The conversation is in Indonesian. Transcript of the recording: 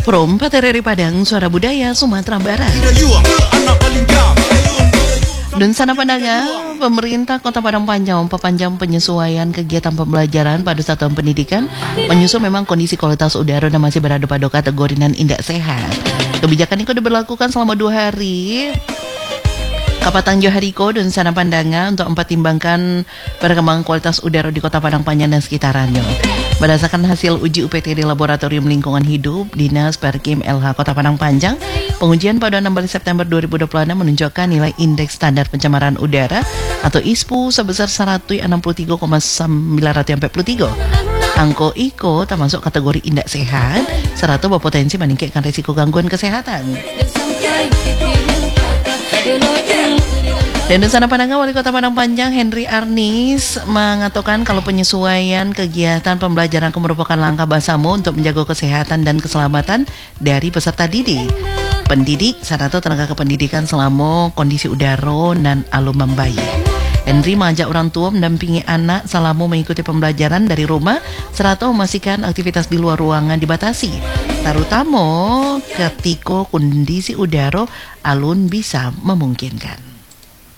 From Patereri Padang, Suara Budaya, Sumatera Barat. Dan sana pandangan, pemerintah Kota Padang Panjang memperpanjang penyesuaian kegiatan pembelajaran pada satuan pendidikan menyusul memang kondisi kualitas udara dan masih berada pada kategori non indah sehat. Kebijakan itu diberlakukan selama 2 hari. Kapatan Johariko dan sana pandangan untuk mempertimbangkan perkembangan kualitas udara di Kota Padang Panjang dan sekitarannya. Berdasarkan hasil uji UPT di Laboratorium Lingkungan Hidup Dinas Perkim LH Kota Padang Panjang, pengujian pada 16 September 2026 menunjukkan nilai indeks standar pencemaran udara atau ISPU sebesar 163,943. Angko IKO termasuk kategori indah sehat, serta berpotensi meningkatkan risiko gangguan kesehatan. Dan sana pandangan Wali Kota Padang Panjang Henry Arnis mengatakan kalau penyesuaian kegiatan pembelajaran merupakan langkah bersama untuk menjaga kesehatan dan keselamatan dari peserta didik, pendidik, serta tenaga kependidikan selama kondisi udara dan alur membaik. Henry mengajak orang tua mendampingi anak selama mengikuti pembelajaran dari rumah serta memastikan aktivitas di luar ruangan dibatasi, terutama ketika kondisi udara alun bisa memungkinkan.